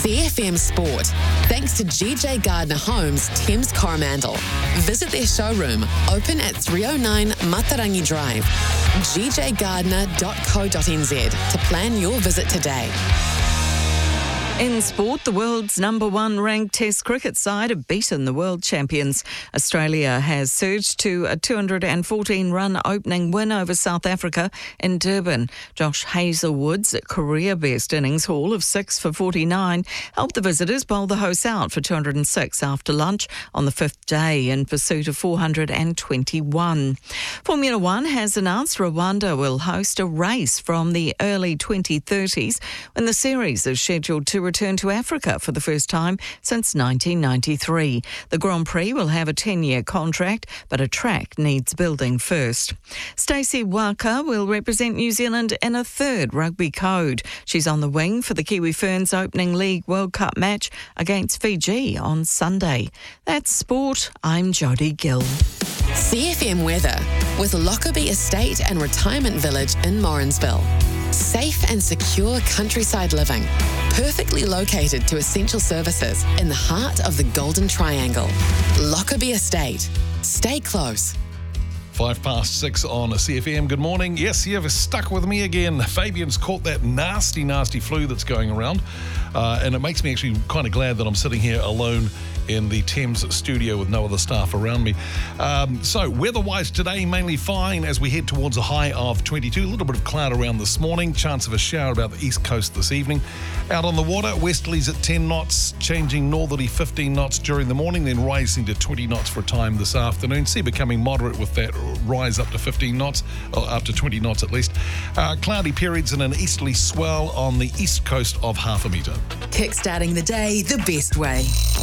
CFM Sport, thanks to GJ Gardner Homes, Thames Coromandel. Visit their showroom, open at 309 Matarangi Drive, gjgardner.co.nz to plan your visit today. In sport, the world's number one ranked Test cricket side have beaten the world champions. Australia has surged to a 214-run opening win over South Africa in Durban. Josh Hazlewood's career-best innings haul of 6 for 49 helped the visitors bowl the hosts out for 206 after lunch on the fifth day in pursuit of 421. Formula One has announced Rwanda will host a race from the early 2030s when the series is scheduled to return to Africa for the first time since 1993. The Grand Prix will have a 10-year contract, but a track needs building first. Stacey Waka will represent New Zealand in a third rugby code. She's on the wing for the Kiwi Ferns opening League World Cup match against Fiji on Sunday. That's sport. I'm Jodie Gill. CFM weather with Lockerbie Estate and Retirement Village in Morrinsville. Safe and secure countryside living, perfectly located to essential services in the heart of the Golden Triangle. Lockerbie Estate. Stay close. 6:05 on CFM. Good morning. Yes, you've stuck with me again. Fabian's caught that nasty flu that's going around, and it makes me actually kind of glad that I'm sitting here alone in the Thames studio with no other staff around me. So weather-wise today, mainly fine as we head towards a high of 22. A little bit of cloud around this morning. Chance of a shower about the east coast this evening. Out on the water, westerlies at 10 knots, changing northerly 15 knots during the morning, then rising to 20 knots for a time this afternoon. Sea becoming moderate with that rise up to 15 knots, or up to 20 knots at least. Cloudy periods and an easterly swell on the east coast of half a metre. Kickstarting the day the best way.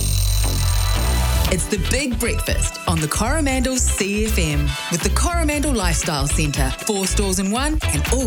It's the Big Breakfast on the Coromandel CFM with the Coromandel Lifestyle Centre. 4 stores in one and all